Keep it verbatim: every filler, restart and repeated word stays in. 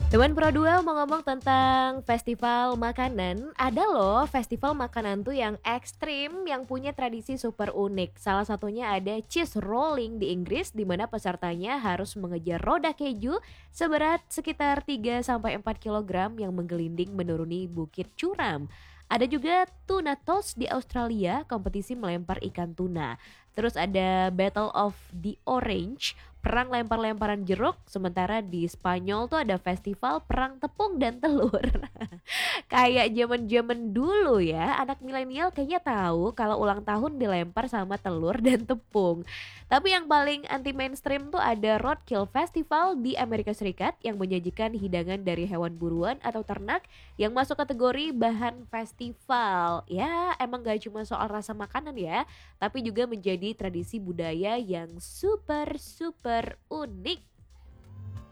Teman Pro dua mau ngomong tentang festival makanan, ada loh festival makanan tuh yang ekstrim yang punya tradisi super unik. Salah satunya ada cheese rolling di Inggris di mana pesertanya harus mengejar roda keju seberat sekitar tiga sampai empat kilogram yang menggelinding menuruni bukit curam. Ada juga tuna toss di Australia, kompetisi melempar ikan tuna. Terus ada Battle of the Orange, perang lempar-lemparan jeruk, sementara di Spanyol tuh ada festival perang tepung dan telur. Kayak zaman-zaman dulu ya, anak milenial kayaknya tahu kalau ulang tahun dilempar sama telur dan tepung. Tapi yang paling anti mainstream tuh ada Roadkill Festival di Amerika Serikat yang menyajikan hidangan dari hewan buruan atau ternak yang masuk kategori bahan festival. Ya, emang gak cuma soal rasa makanan ya, tapi juga menjadi tradisi budaya yang super super unik.